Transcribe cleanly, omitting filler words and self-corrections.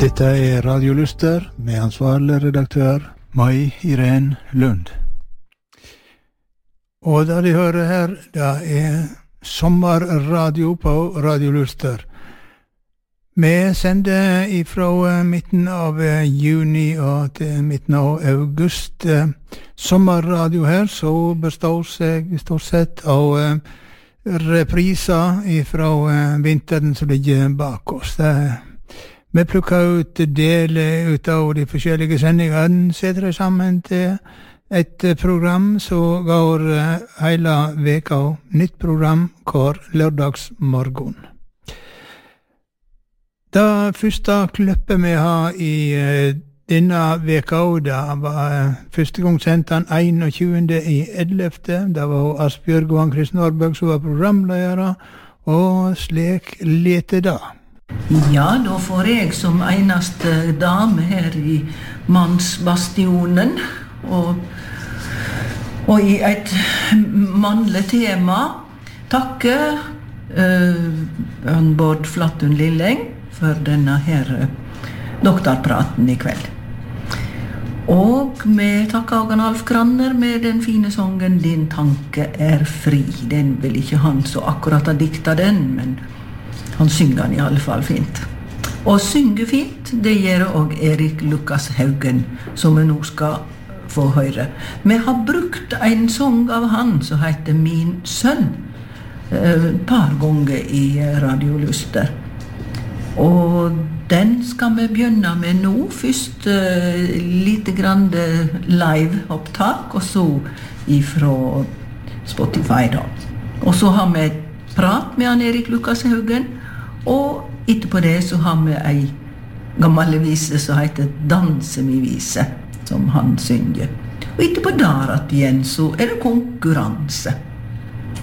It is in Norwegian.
Dette Radio Luster med ansvarlig redaktør Mai Irene Lund. Og det de hører her, det sommerradio på Radio Luster. Vi sender ifra midten av juni og til midten av august. Sommerradio her så består seg stort sett av repriser ifra vinteren som ligger bak oss. Vi plukker ut deler ut av de forskjellige sendingene, setter det sammen til et program som går hele veka, nytt program hver lørdagsmorgen. Det første klippet vi har i denne veka, det var første gang sendt den 21.11. Det var Asbjørg og Ann-Kristin Aarberg som var programledere, og slik lete det. Ja, da får jeg som eneste dame her i mannsbastionen og i et mannlig tema takke Bård Flattun Lilleng for denne her doktorpraten i kveld. Og vi takker også Alf Granner med den fine sangen «Din tanke er fri». Den vil ikke han så akkurat ha dikta den, men han synger den i alle fall fint. Og synge fint, det gjør også Erik Lukas Haugen, som vi nå skal få høre. Vi har brukt en sang av han som heter «Min sønn» et par ganger i Radio Luster. Og den skal vi begynne med nå. Først lite grann live-opptak, og så ifra Spotify da. Og så har vi et prat med han Erik Lukas Haugen, og etterpå det så har vi en gammel vise som heter «Danse mi vise», som han synger. Og etterpå der at igjen så er det konkurranse.